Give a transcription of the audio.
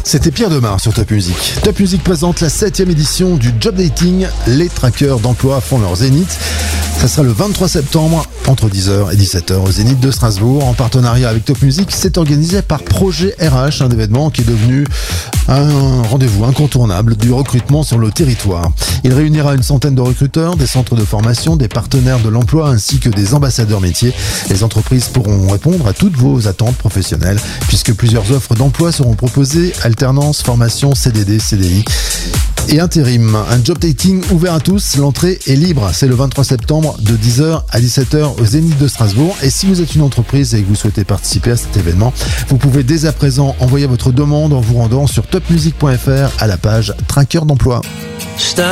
C'était Pierre Demar sur Top Music. Top Music présente la 7e édition du Job Dating. Les traqueurs d'emploi font leur zénith. Ça sera le 23 septembre entre 10h et 17h au Zénith de Strasbourg. En partenariat avec Top Music, c'est organisé par Projet RH, un événement qui est devenu un rendez-vous incontournable du recrutement sur le territoire. Il réunira une centaine de recruteurs, des centres de formation, des partenaires de l'emploi ainsi que des ambassadeurs métiers. Les entreprises pourront répondre à toutes vos attentes professionnelles puisque plusieurs offres d'emploi seront proposées, alternance, formation, CDD, CDI et intérim. Un job dating ouvert à tous, l'entrée est libre. C'est le 23 septembre de 10h à 17h au Zénith de Strasbourg. Et si vous êtes une entreprise et que vous souhaitez participer à cet événement, vous pouvez dès à présent envoyer votre demande en vous rendant sur topmusic.fr à la page Traqueur d'emploi.